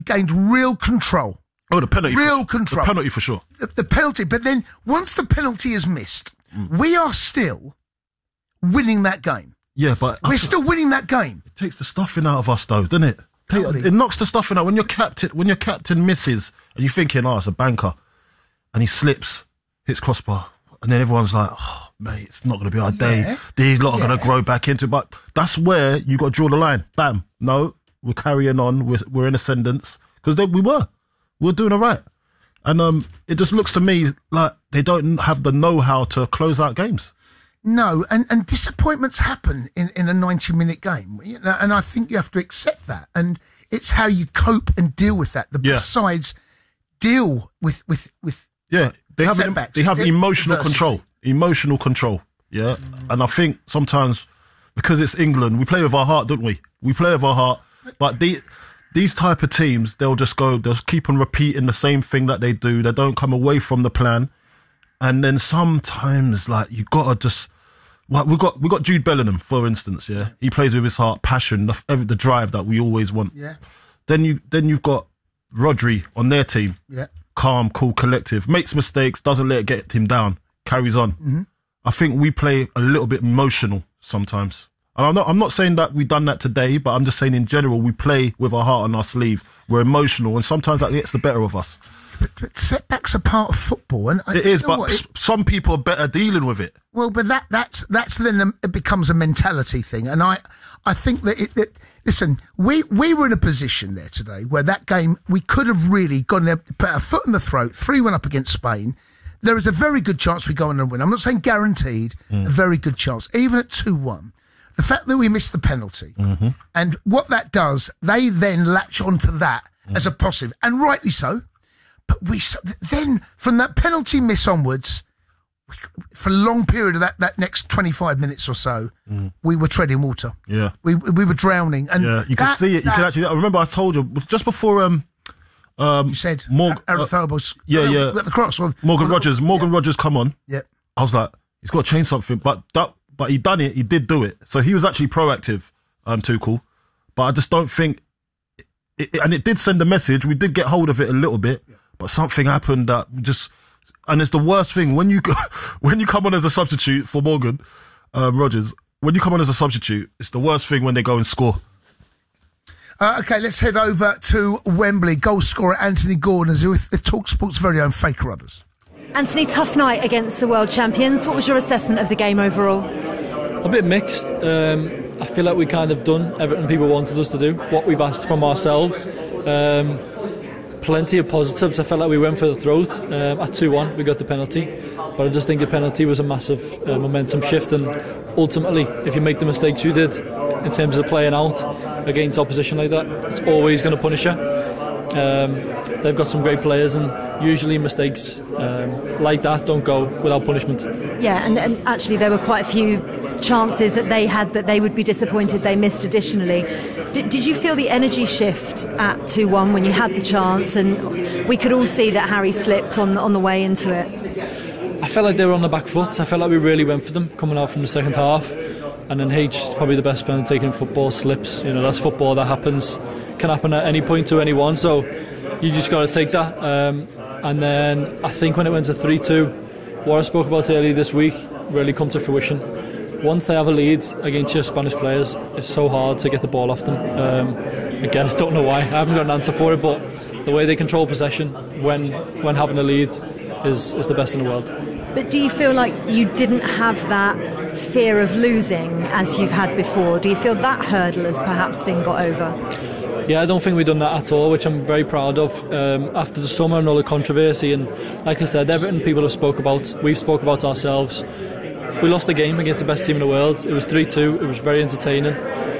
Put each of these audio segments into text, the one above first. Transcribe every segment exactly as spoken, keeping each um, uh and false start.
gained real control. Oh, the penalty. Real for, control. The penalty for sure. The, the penalty. But then once the penalty is missed, mm. we are still winning that game. Yeah, but... We're still winning that game. It takes the stuffing out of us, though, doesn't it? Totally. It knocks the stuffing out. When your captain, when your captain misses, and you're thinking, oh, it's a banker, and he slips, hits crossbar, and then everyone's like, oh, mate, it's not going to be our day. Yeah. These lot are yeah. going to grow back into it. But that's where you got to draw the line. Bam. No, we're carrying on. We're, we're in ascendance. Because we were. We were doing all right. And um, it just looks to me like they don't have the know-how to close out games. No, and, and disappointments happen in, in a ninety-minute game. You know, and I think you have to accept that. And it's how you cope and deal with that. The yeah. best sides deal with... with, with yeah, they have, an, they have emotional adversity. control. Emotional control, yeah? Mm. And I think sometimes, because it's England, we play with our heart, don't we? We play with our heart. But the... These type of teams, they'll just go, they'll keep on repeating the same thing that they do. They don't come away from the plan. And then sometimes, like, you gotta just, like, we got, we got Jude Bellingham, for instance, yeah? He plays with his heart, passion, the, the drive that we always want. Yeah. Then you, then you've got Rodri on their team. Yeah. Calm, cool, collective. Makes mistakes, doesn't let it get him down, carries on. Mm-hmm. I think we play a little bit emotional sometimes. And I'm not, I'm not saying that we've done that today, but I'm just saying in general, we play with our heart on our sleeve. We're emotional, and sometimes that gets the better of us. But, but setbacks are part of football. And it is, but it, some people are better dealing with it. Well, but that that's that's then a, it becomes a mentality thing. And I, I think that, it, that, listen, we, we were in a position there today where that game, we could have really gone there, put our foot in the throat, three one up against Spain. There is a very good chance we go on and win. I'm not saying guaranteed, mm. a very good chance. Even at two one. The fact that we missed the penalty mm-hmm. and what that does, they then latch onto that mm. as a positive, and rightly so. But we then, from that penalty miss onwards, we, for a long period of that, that next twenty-five minutes or so, mm. we were treading water. Yeah, we we were drowning. And yeah, you that, can see it. You that, can actually. I remember I told you just before. Um, um, you said Morgan, Aaron uh, Thurles, yeah, yeah, at the cross. Or, Morgan or, Rogers. Morgan yeah. Rogers, come on. Yeah, I was like, he's got to change something, but that. But he done it. He did do it. So he was actually proactive, um, Tuchel. But I just don't think... It, it, and it did send a message. We did get hold of it a little bit. Yeah. But something happened that we just... And it's the worst thing. When you go, when you come on as a substitute for Morgan um, Rogers, when you come on as a substitute, it's the worst thing when they go and score. Uh, OK, let's head over to Wembley. Goal scorer Anthony Gordon is with TalkSport's very own Faker Others. Anthony, tough night against the world champions. What was your assessment of the game overall? A bit mixed. Um, I feel like we kind of done everything people wanted us to do, what we've asked from ourselves. Um, plenty of positives. I felt like we went for the throat. Um, at two one, we got the penalty. But I just think the penalty was a massive uh, momentum shift. And ultimately, if you make the mistakes you did in terms of playing out against opposition like that, it's always going to punish you. Um, they've got some great players, and usually mistakes um, like that don't go without punishment. Yeah, and, and actually there were quite a few chances that they had that they would be disappointed they missed additionally. D- did you feel the energy shift at two one when you had the chance, and we could all see that Harry slipped on, on the way into it? I felt like they were on the back foot. I felt like we really went for them coming out from the second half, and then H is probably the best penalty taking in football, slips. You know, that's football, that happens. Can happen at any point to anyone, so you just got to take that. Um, and then I think when it went to three two, what I spoke about earlier this week really come to fruition. Once they have a lead against your Spanish players, it's so hard to get the ball off them. Um, again, I don't know why, I haven't got an answer for it, but the way they control possession when when having a lead is, is the best in the world. But do you feel like you didn't have that fear of losing as you've had before? Do you feel that hurdle has perhaps been got over? Yeah, I don't think we've done that at all, which I'm very proud of. Um, after the summer and all the controversy, and like I said, everything people have spoke about, we've spoke about ourselves. We lost the game against the best team in the world. It was three two, it was very entertaining.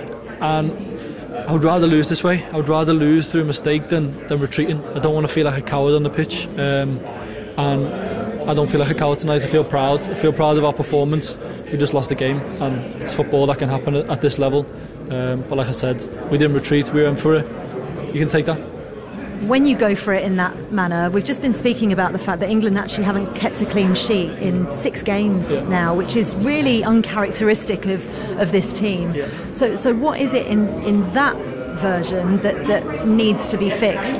And I would rather lose this way. I would rather lose through a mistake than, than retreating. I don't want to feel like a coward on the pitch. Um, and I don't feel like a coward tonight. I feel proud. I feel proud of our performance. We just lost the game, and it's football that can happen at, at this level. Um, but like I said, we didn't retreat, we went for it. You can take that. When you go for it in that manner, we've just been speaking about the fact that England actually haven't kept a clean sheet in six games yeah. now, which is really uncharacteristic of, of this team. Yeah. So so what is it in, in that version that, that needs to be fixed.